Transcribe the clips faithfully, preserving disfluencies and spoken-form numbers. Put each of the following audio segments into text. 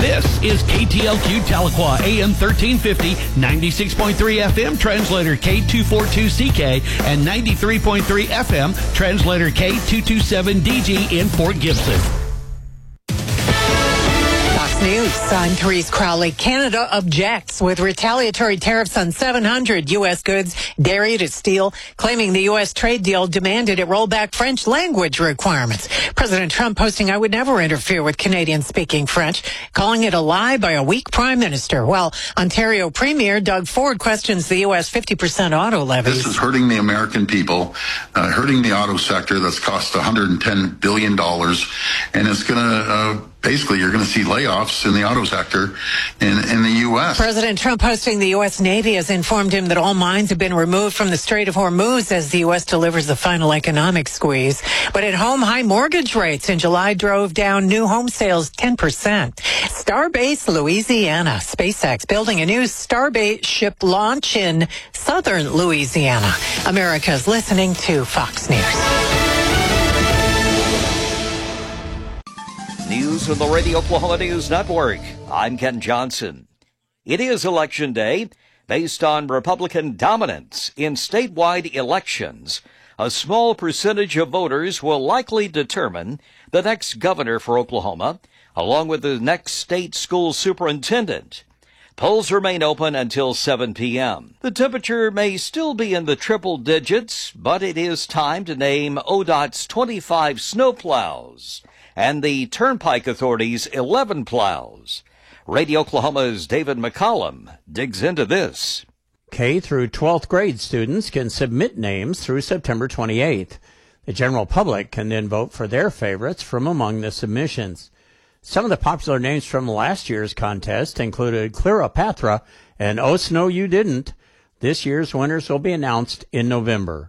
This is K T L Q Tahlequah, A M thirteen fifty, ninety-six point three F M, translator K two forty-two C K, and ninety-three point three F M, translator K two twenty-seven D G in Fort Gibson. News. I'm Therese Crowley. Canada objects with retaliatory tariffs on seven hundred U S goods, dairy to steel, claiming the U S trade deal demanded it roll back French language requirements. President Trump posting, "I would never interfere with Canadians speaking French," calling it a lie by a weak prime minister. While Ontario Premier Doug Ford questions the U S fifty percent auto levies. This is hurting the American people, uh, hurting the auto sector that's cost one hundred ten billion dollars, and it's going to... Uh, Basically, you're going to see layoffs in the auto sector in, in the U S. President Trump posting the U S Navy has informed him that all mines have been removed from the Strait of Hormuz as the U S delivers the final economic squeeze. But at home, high mortgage rates in July drove down new home sales ten percent. Starbase, Louisiana. SpaceX building a new Starbase ship launch in southern Louisiana. America's listening to Fox News. News from the Radio Oklahoma News Network. I'm Ken Johnson. It is Election Day. Based on Republican dominance in statewide elections, a small percentage of voters will likely determine the next governor for Oklahoma, along with the next state school superintendent. Polls remain open until seven p.m. The temperature may still be in the triple digits, but it is time to name O D O T's twenty-five snowplows and the Turnpike Authority's eleven plows. Radio Oklahoma's David McCollum digs into this. K through twelfth grade students can submit names through September twenty-eighth. The general public can then vote for their favorites from among the submissions. Some of the popular names from last year's contest included Cleopatra and Oh Snow You Didn't. This year's winners will be announced in November.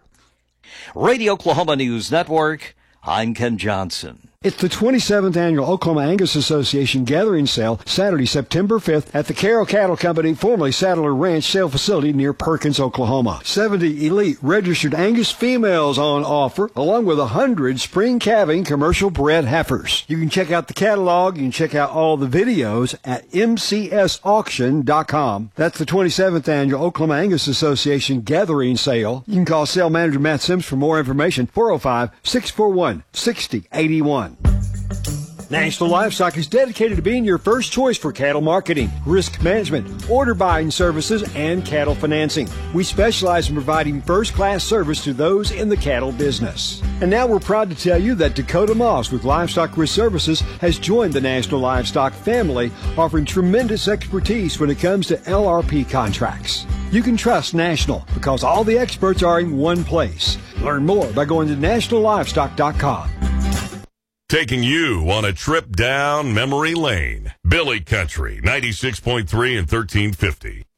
Radio Oklahoma News Network, I'm Ken Johnson. It's the twenty-seventh Annual Oklahoma Angus Association Gathering Sale, Saturday, September fifth, at the Carroll Cattle Company, formerly Saddler Ranch Sale Facility near Perkins, Oklahoma. seventy elite registered Angus females on offer, along with one hundred spring calving commercial bred heifers. You can check out the catalog, you can check out all the videos at m c s auction dot com. That's the twenty-seventh Annual Oklahoma Angus Association Gathering Sale. You can call Sale Manager Matt Sims for more information, four oh five, six four one, six oh eight one. National Livestock is dedicated to being your first choice for cattle marketing, risk management, order buying services, and cattle financing. We specialize in providing first-class service to those in the cattle business. And now we're proud to tell you that Dakota Moss with Livestock Risk Services has joined the National Livestock family, offering tremendous expertise when it comes to L R P contracts. You can trust National because all the experts are in one place. Learn more by going to national livestock dot com. Taking you on a trip down memory lane. Billy Country, ninety-six point three and thirteen fifty.